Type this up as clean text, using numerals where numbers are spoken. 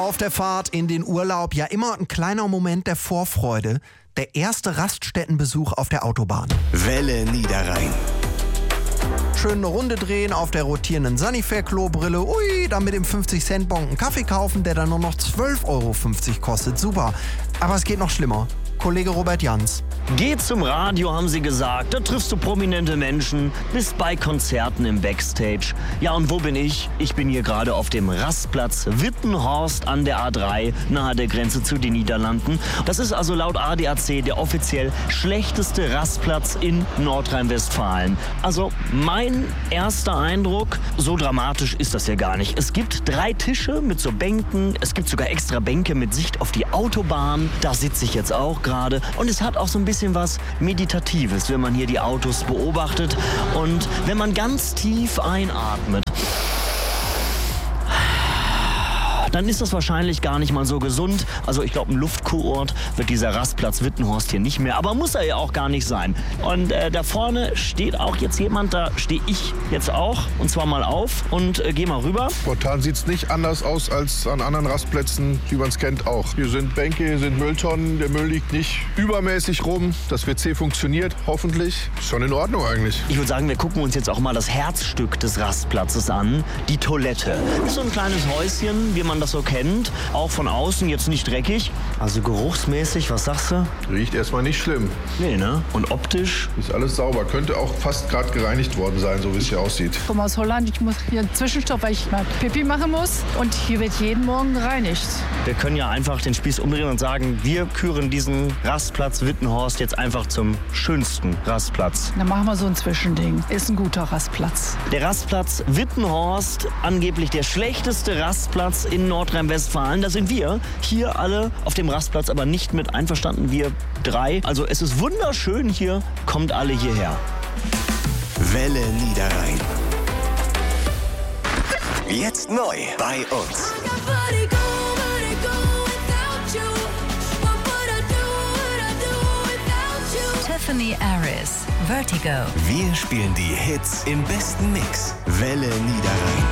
Auf der Fahrt in den Urlaub ja immer ein kleiner Moment der Vorfreude. Der erste Raststättenbesuch auf der Autobahn. Welle Niederrhein. Schön eine Runde drehen auf der rotierenden Sanifair-Klobrille. Ui, dann mit dem 50-Cent-Bon einen Kaffee kaufen, der dann nur noch 12,50 Euro kostet. Super. Aber es geht noch schlimmer. Kollege Robert Jans. Geh zum Radio, haben sie gesagt. Da triffst du prominente Menschen, bist bei Konzerten im Backstage. Ja, und wo bin ich? Ich bin hier gerade auf dem Rastplatz Wittenhorst an der A3, nahe der Grenze zu den Niederlanden. Das ist also laut ADAC der offiziell schlechteste Rastplatz in Nordrhein-Westfalen. Also mein erster Eindruck, so dramatisch ist das ja gar nicht. Es gibt 3 Tische mit so Bänken, es gibt sogar extra Bänke mit Sicht auf die Autobahn. Da sitze ich jetzt auch gerade. Und es hat auch so ein bisschen was Meditatives, wenn man hier die Autos beobachtet und wenn man ganz tief einatmet. Dann ist das wahrscheinlich gar nicht mal so gesund. Also ich glaube, ein Luftkurort wird dieser Rastplatz Wittenhorst hier nicht mehr. Aber muss er ja auch gar nicht sein. Und da vorne steht auch jetzt jemand, da stehe ich jetzt auch. Und zwar mal auf und geh mal rüber. Spontan sieht es nicht anders aus als an anderen Rastplätzen, wie man es kennt auch. Hier sind Bänke, hier sind Mülltonnen. Der Müll liegt nicht übermäßig rum. Das WC funktioniert, hoffentlich. Ist schon in Ordnung eigentlich. Ich würde sagen, wir gucken uns jetzt auch mal das Herzstück des Rastplatzes an. Die Toilette. Ist so ein kleines Häuschen, wie man das so kennt. Auch von außen jetzt nicht dreckig. Also geruchsmäßig, was sagst du? Riecht erstmal nicht schlimm. Nee, ne? Und optisch? Ist alles sauber. Könnte auch fast gerade gereinigt worden sein, so wie es hier aussieht. Ich komme aus Holland. Ich muss hier einen Zwischenstopp, weil ich mal Pipi machen muss. Und hier wird jeden Morgen gereinigt. Wir können ja einfach den Spieß umdrehen und sagen, wir küren diesen Rastplatz Wittenhorst jetzt einfach zum schönsten Rastplatz. Dann machen wir so ein Zwischending. Ist ein guter Rastplatz. Der Rastplatz Wittenhorst, angeblich der schlechteste Rastplatz in Nordrhein-Westfalen. Da sind wir hier alle auf dem Rastplatz, aber nicht mit einverstanden, wir 3. Also es ist wunderschön hier, kommt alle hierher. Welle Niederrhein. Jetzt neu bei uns. Tiffany Aris, Vertigo. Wir spielen die Hits im besten Mix. Welle Niederrhein.